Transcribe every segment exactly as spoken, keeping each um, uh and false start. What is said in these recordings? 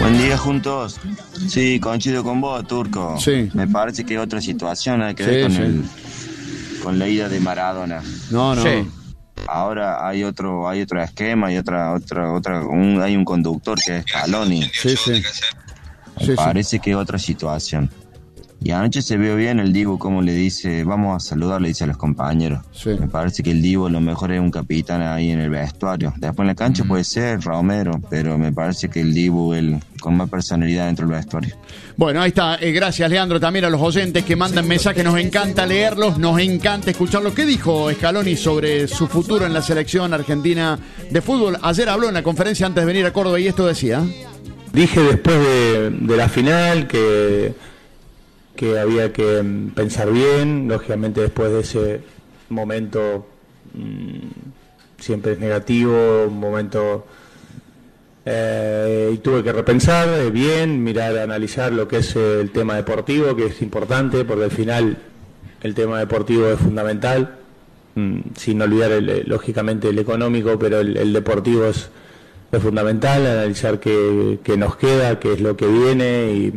Buen día juntos. Sí, coincido con vos, Turco. Sí. Me parece que otra situación hay que Sí, ver con, sí. el, con la ida de Maradona. No, no. Sí. Ahora hay otro, hay otro esquema, hay otra, otra, otra, un, hay un conductor que es Scaloni. Sí, sí. Me Sí, sí. parece que es otra situación. Y anoche se vio bien el Divo como le dice, vamos a saludar, le dice a los compañeros. Sí. Me parece que el Divo lo mejor es un capitán ahí en el vestuario. Después en la cancha Mm. puede ser Romero, pero me parece que el Divo el con más personalidad dentro del vestuario. Bueno, ahí está. Eh, gracias, Leandro, también a los oyentes que mandan mensajes. Nos encanta leerlos, nos encanta escucharlos. ¿Qué dijo Scaloni sobre su futuro en la selección argentina de fútbol? Ayer habló en la conferencia antes de venir a Córdoba y esto decía. Dije después de, de la final que... que había que mm, pensar bien, lógicamente después de ese momento mmm, siempre es negativo, un momento eh, y tuve que repensar eh, bien, mirar, analizar lo que es eh, el tema deportivo, que es importante, porque al final el tema deportivo es fundamental, mmm, sin olvidar el, lógicamente el económico, pero el, el deportivo es, es fundamental, analizar qué, qué nos queda, qué es lo que viene y...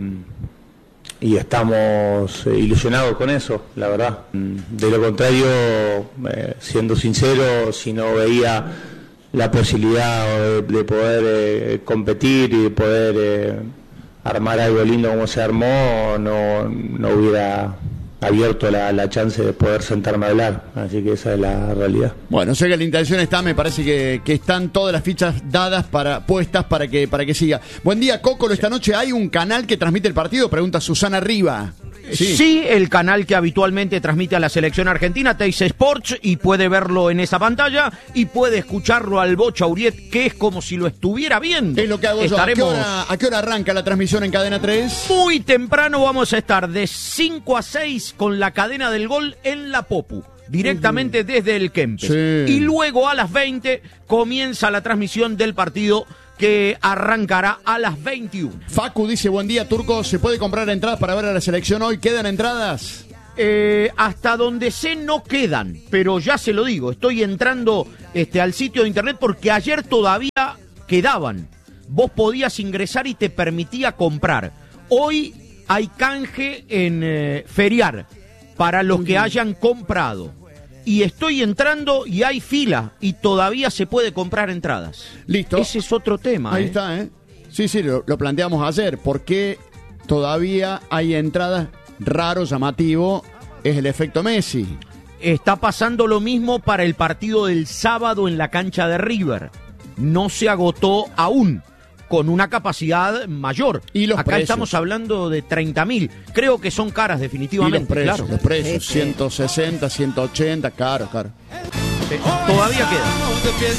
y estamos eh, ilusionados con eso, la verdad. De lo contrario, eh, siendo sincero, si no veía la posibilidad de, de poder eh, competir y de poder eh, armar algo lindo como se armó, no, no hubiera abierto la, la chance de poder sentarme a hablar, así que esa es la realidad. Bueno, sé que la intención está, me parece que, que están todas las fichas dadas para puestas para que para que siga. Buen día, Cócolo, esta noche hay un canal que transmite el partido, pregunta Susana Riva. Sí. sí, el canal que habitualmente transmite a la selección argentina, Teis Sports, y puede verlo en esa pantalla y puede escucharlo al Bocha Uriet, que es como si lo estuviera viendo. Es lo que hago Estaremos... yo. ¿A qué hora, a qué hora arranca la transmisión en Cadena tres? Muy temprano vamos a estar de cinco a seis con la cadena del gol en la Popu, directamente uh-huh. desde el Kempes. Sí. Y luego a las veinte comienza la transmisión del partido que arrancará a las veintiuna. Facu dice, buen día, Turco, ¿se puede comprar entradas para ver a la selección hoy? ¿Quedan entradas? Eh, hasta donde sé no quedan, pero ya se lo digo, estoy entrando este, al sitio de internet porque ayer todavía quedaban. Vos podías ingresar y te permitía comprar. Hoy hay canje en eh, Feriar para los que hayan comprado. Y estoy entrando y hay fila y todavía se puede comprar entradas. Listo. Ese es otro tema. Ahí ¿eh? está, ¿eh? Sí, sí, lo, lo planteamos ayer. ¿Por qué todavía hay entradas? Raro, llamativo, es el efecto Messi. Está pasando lo mismo para el partido del sábado en la cancha de River. No se agotó aún, con una capacidad mayor. ¿Y los Acá precios? Estamos hablando de treinta mil. Creo que son caras definitivamente. ¿Y los precios? Claro. Los precios, ciento sesenta, ciento ochenta, caro, caro. Sí, todavía queda.